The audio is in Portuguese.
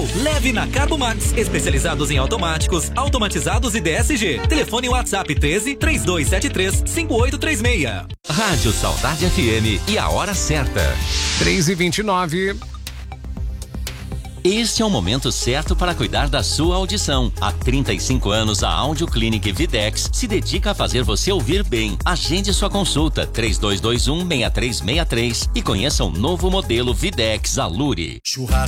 Ou leve na Carbo Max, especializados em automáticos, automatizados e DSG. Telefone WhatsApp 13 3273 5836. Rádio Saudade FM e a hora certa. 3h29. Este é o momento certo para cuidar da sua audição. Há 35 anos, a Audio Clinic Videx se dedica a fazer você ouvir bem. Agende sua consulta 3221-6363 e conheça o novo modelo Videx Alure.